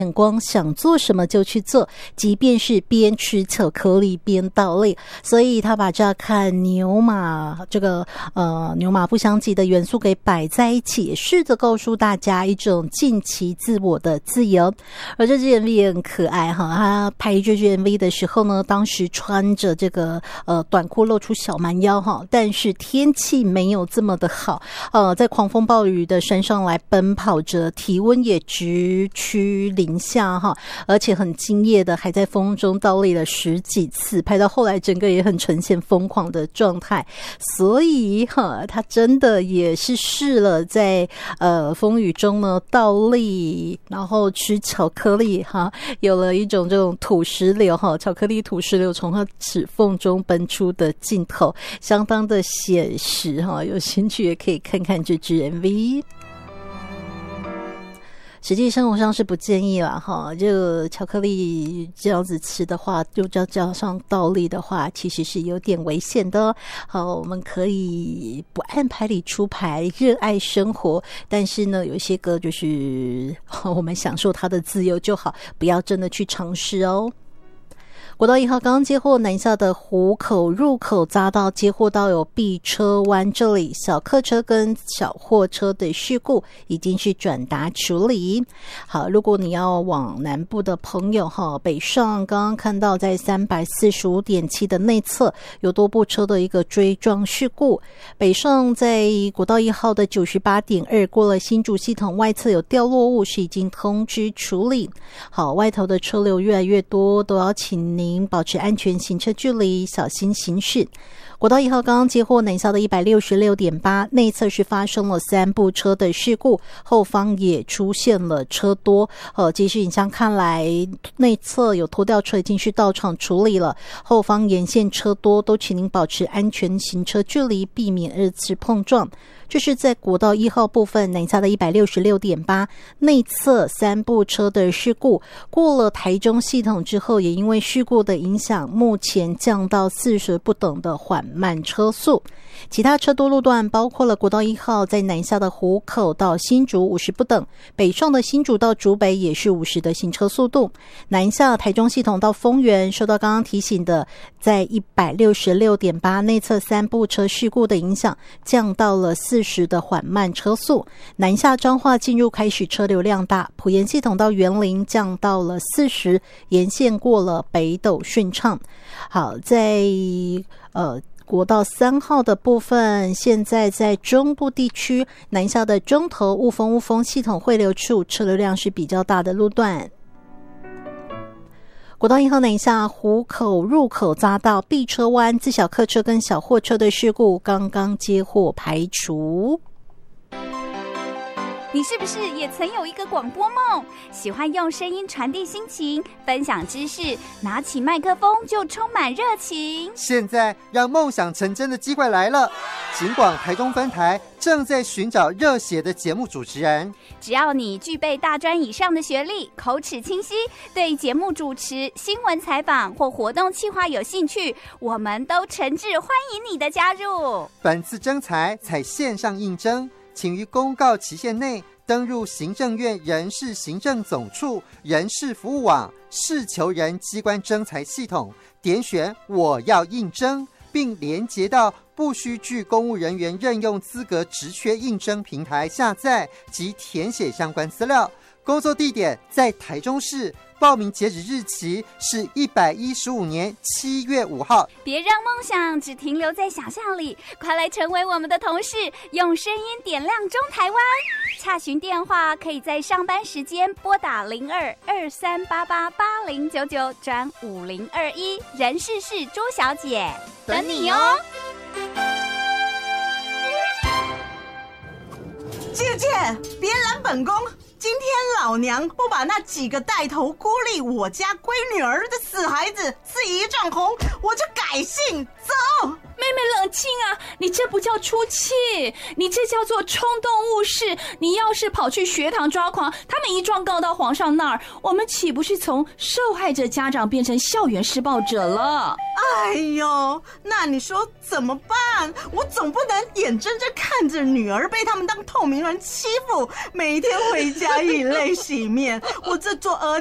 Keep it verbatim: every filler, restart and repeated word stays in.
眼光，想做什么就去做，即便是边吃巧克力边倒立。所以他把这看牛马这个呃牛马不相及的元素给摆在一起，也试着告诉大家一种尽其自我的自由。而这支 M V 也很可爱哈，他拍这支 M V 的时候呢，当时穿着这个呃短裤露出小蛮腰哈，但是天气没有这么的好，呃在狂风暴雨的山上来奔跑着，体温也直趋零下哈，而且很敬业的还在风中倒立了十几次，拍到后来整个也很呈现疯狂的状态。所以哈，他真的也是试了在呃风雨中呢倒立，然后吃巧克力哈，有了一种这种土石流哈，巧克力土石流从他齿缝中奔出的镜头，相当的写实哈，有兴趣也可以看看这支 M V。实际生活上是不建议啦哈，这个巧克力这样子吃的话，又加加上倒立的话，其实是有点危险的。好，我们可以不按牌理出牌，热爱生活，但是呢，有一些个就是我们享受它的自由就好，不要真的去尝试哦。国道一号刚接获南下的湖口入口匝道接获到有避车湾，这里小客车跟小货车的事故已经是转达处理。好，如果你要往南部的朋友哈，北上刚刚看到在 三百四十五点七 的内侧有多部车的一个追撞事故，北上在国道一号的 九十八点二 过了新竹系统外侧有掉落物，是已经通知处理。好，外头的车流越来越多，都要请您保持安全行车距离，小心行驶。国道一号刚刚接获南下的 一百六十六点八 内侧是发生了三部车的事故，后方也出现了车多。呃，即时影像看来，内侧有拖吊车已经是到场处理了，后方沿线车多，都请您保持安全行车距离，避免二次碰撞。这是在国道一号部分南下的 一百六十六点八 内侧三部车的事故，过了台中系统之后，也因为事故的影响，目前降到四十不等的缓慢车速。其他车多路段包括了国道一号在南下的湖口到新竹五十不等，北上的新竹到竹北也是五十的行车速度。南下台中系统到丰原，受到刚刚提醒的在 一百六十六点八 内侧三部车事故的影响，降到了四十的缓慢车速。南下彰化进入开始车流量大，埔盐系统到员林降到了四十，沿线过了北斗顺畅。好，在呃国道三号的部分，现在在中部地区南下的中投雾峰雾峰系统汇流处车流量是比较大的路段。国道一号南下湖口入口匝道避车湾自小客车跟小货车的事故刚刚接获排除。 你是不是也曾有一个广播梦？喜欢用声音传递心情，分享知识，拿起麦克风就充满热情。 现在让梦想成真的机会来了，警广台中分台正在寻找热血的节目主持人。 只要你具备大专以上的学历，口齿清晰，对节目主持、新闻采访或活动企划有兴趣，我们都诚挚欢迎你的加入。 本次征才采线上应征，请于公告期限内登入行政院人事行政总处人事服务网事求人机关征才系统，点选我要应征，并连结到不需具公务人员任用资格职缺应征平台下载及填写相关资料。工作地点在台中市，报名截止日期是一百一十五年七月五号。 别让梦想只停留在想象里，快来成为我们的同事，用声音点亮中台湾。洽询电话可以在上班时间拨打零二二三八八八零九九转五零二一，人事是朱小姐，等你哦。 姐姐，别拦本宫！今天老娘不把那几个带头孤立我家闺女儿的死孩子是一丈红，我就改姓。走！ 妹妹冷静啊，你这不叫出气，你这叫做冲动误事。你要是跑去学堂抓狂，他们一状告到皇上那儿，我们岂不是从受害者家长变成校园施暴者了？ 哎呦，那你说怎么办？我总不能眼睁睁看着女儿被他们当透明人欺负，每天回家以泪洗面，我这做儿